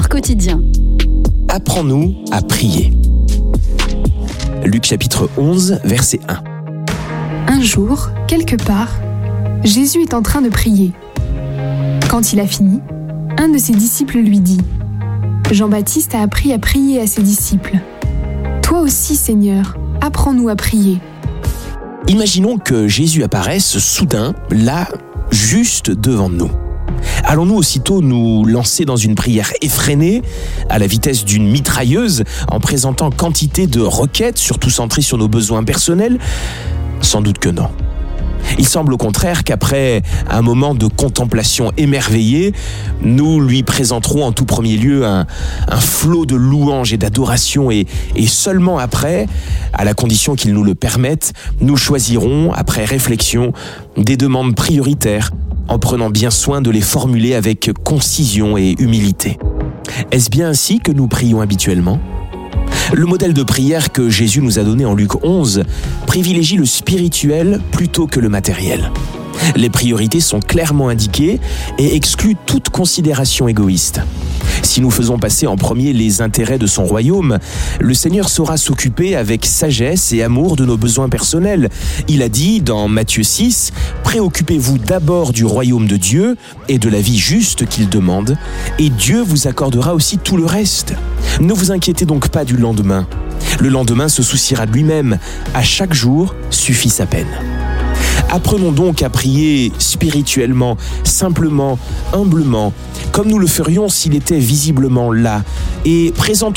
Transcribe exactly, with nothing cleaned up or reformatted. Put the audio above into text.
quotidien. Apprends-nous à prier. Luc chapitre onze, verset un. Un jour, quelque part, Jésus est en train de prier. Quand il a fini, un de ses disciples lui dit « Jean-Baptiste a appris à prier à ses disciples. Toi aussi, Seigneur, apprends-nous à prier. » Imaginons que Jésus apparaisse soudain, là, juste devant nous. Allons-nous aussitôt nous lancer dans une prière effrénée, à la vitesse d'une mitrailleuse, en présentant quantité de requêtes, surtout centrées sur nos besoins personnels ? Sans doute que non. Il semble au contraire qu'après un moment de contemplation émerveillée, nous lui présenterons en tout premier lieu un, un flot de louanges et d'adoration et, et seulement après, à la condition qu'il nous le permette, nous choisirons, après réflexion, des demandes prioritaires en prenant bien soin de les formuler avec concision et humilité. Est-ce bien ainsi que nous prions habituellement ? Le modèle de prière que Jésus nous a donné en Luc onze privilégie le spirituel plutôt que le matériel. Les priorités sont clairement indiquées et excluent toute considération égoïste. Si nous faisons passer en premier les intérêts de son royaume, le Seigneur saura s'occuper avec sagesse et amour de nos besoins personnels. Il a dit dans Matthieu six, « Préoccupez-vous d'abord du royaume de Dieu et de la vie juste qu'il demande, et Dieu vous accordera aussi tout le reste. Ne vous inquiétez donc pas du lendemain. Le lendemain se souciera de lui-même. À chaque jour suffit sa peine. » Apprenons donc à prier spirituellement, simplement, humblement, comme nous le ferions s'il était visiblement là, et présentons